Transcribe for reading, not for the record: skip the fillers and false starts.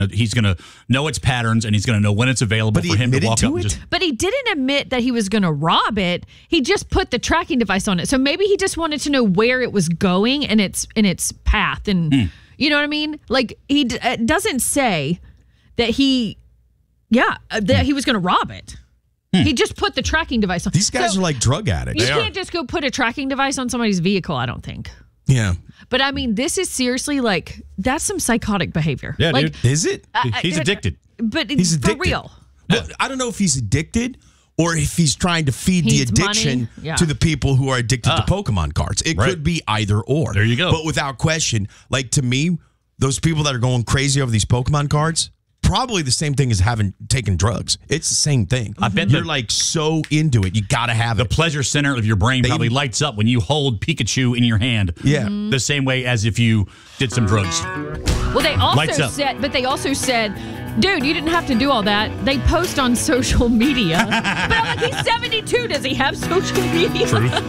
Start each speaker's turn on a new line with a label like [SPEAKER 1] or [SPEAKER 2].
[SPEAKER 1] He's going to know its patterns, and he's going to know when it's available for him to walk up.
[SPEAKER 2] But he didn't admit that he was going to rob it. He just put the tracking device on it. So maybe he just wanted to know where it was going and its path. And you know what I mean? Like, he doesn't say that he was going to rob it. He just put the tracking device on.
[SPEAKER 3] These guys are like drug addicts.
[SPEAKER 2] You can't just go put a tracking device on somebody's vehicle, I don't think.
[SPEAKER 3] Yeah.
[SPEAKER 2] But I mean, this is seriously like, that's some psychotic behavior.
[SPEAKER 1] Yeah,
[SPEAKER 2] like,
[SPEAKER 1] dude.
[SPEAKER 3] Is it?
[SPEAKER 1] He's addicted.
[SPEAKER 2] But
[SPEAKER 3] He's
[SPEAKER 2] for
[SPEAKER 3] addicted.
[SPEAKER 2] real.
[SPEAKER 3] Well, I don't know if he's addicted or if he's trying to feed the
[SPEAKER 2] Needs
[SPEAKER 3] addiction
[SPEAKER 2] money.
[SPEAKER 3] to the people who are addicted to Pokemon cards. It could be either or.
[SPEAKER 1] There you go.
[SPEAKER 3] But without question, like, to me, those people that are going crazy over these Pokemon cards, probably the same thing as having taken drugs. It's the same thing.
[SPEAKER 1] I bet
[SPEAKER 3] you're like so into it. You got to have
[SPEAKER 1] the
[SPEAKER 3] it.
[SPEAKER 1] pleasure center of your brain probably lights up when you hold Pikachu in your hand.
[SPEAKER 3] Yeah.
[SPEAKER 1] The same way as if you did some drugs.
[SPEAKER 2] Well, they also said, dude, you didn't have to do all that. They post on social media. But I'm like, he's 72. Does he have social media?
[SPEAKER 1] Truth.